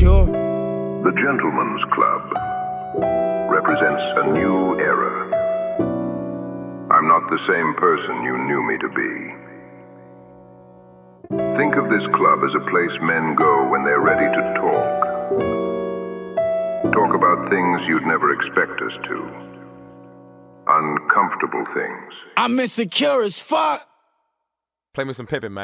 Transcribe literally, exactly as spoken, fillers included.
insecure. The Gentleman's Club represents a new era. I'm not the same person you knew me to be. Think of this club as a place men go when they're ready to talk. Talk about things you'd never expect us to. Uncomfortable things. I'm insecure as fuck. Play me some Pippin, man.